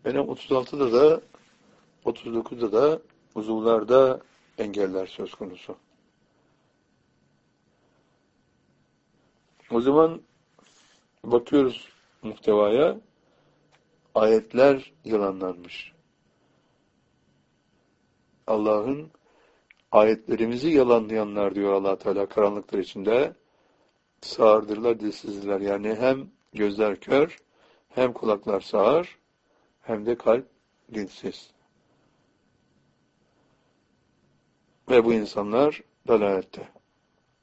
Benim 36'da da 39'da da uzuvlarda engeller söz konusu. O zaman bakıyoruz muhtevaya, ayetler yalanlanmış. Allah'ın ayetlerimizi yalanlayanlar diyor Allah Teala karanlıklar içinde sağırdırlar, dilsizdirler. Yani hem gözler kör, hem kulaklar sağır, hem de kalp dilsiz. Ve bu insanlar dalalette.